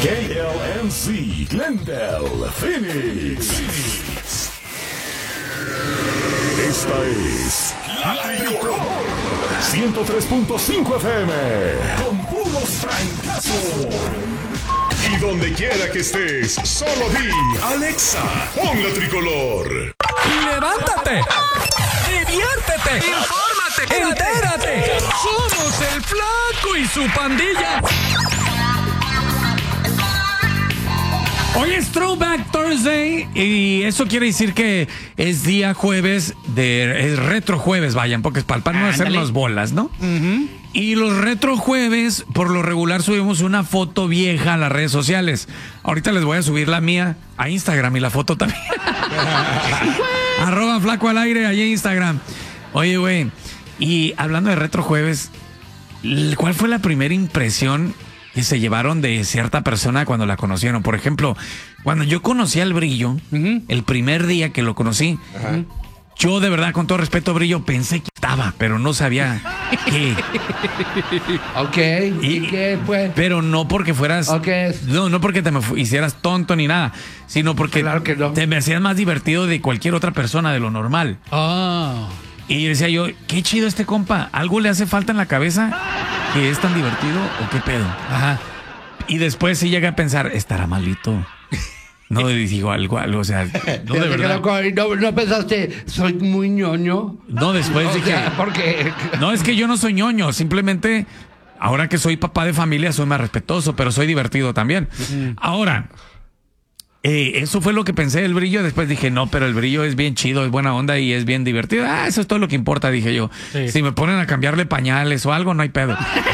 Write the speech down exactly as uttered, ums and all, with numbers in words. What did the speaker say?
K L M C, Glendale, Phoenix. Esta es La Tricolor ciento tres punto cinco F M con puros francazos. Y donde quiera que estés, solo di Alexa, pon La Tricolor. ¡Levántate! ¡Diviértete! ¡Infórmate! ¡Entérate! ¡Somos el Flaco y su pandilla! Hoy es Throwback Thursday y eso quiere decir que es día jueves de... es retro jueves, vayan, porque es para el pan no hacer las bolas, ¿no? Uh-huh. Y los retro jueves, por lo regular, subimos una foto vieja a las redes sociales. Ahorita les voy a subir la mía a Instagram y la foto también. Arroba Flaco al aire, allí en Instagram. Oye, güey, y hablando de retro jueves, ¿cuál fue la primera impresión que se llevaron de cierta persona cuando la conocieron? Por ejemplo, cuando yo conocí al Brillo, uh-huh. el primer día que lo conocí, uh-huh. yo de verdad, con todo respeto, Brillo, pensé que estaba, pero no sabía qué. Ok, ¿y, ¿y qué fue? Pero no porque fueras... Okay. No, no porque te me hicieras tonto ni nada, sino porque claro que no. te me hacías más divertido de cualquier otra persona de lo normal. Ah. Oh. Y decía yo, qué chido este compa, ¿algo le hace falta en la cabeza que es tan divertido o qué pedo? Ajá. Y después sí llegué a pensar, estará malito. No digo algo, algo, o sea, no de verdad. No, no pensaste, soy muy ñoño. No, después o dije, sea, porque... no, es que yo no soy ñoño, simplemente ahora que soy papá de familia soy más respetuoso, pero soy divertido también. Uh-huh. Ahora, eh, eso fue lo que pensé del Brillo. Después dije, no, pero el Brillo es bien chido, es buena onda y es bien divertido. Ah, eso es todo lo que importa, dije yo. Sí. Si me ponen a cambiarle pañales o algo, no hay pedo.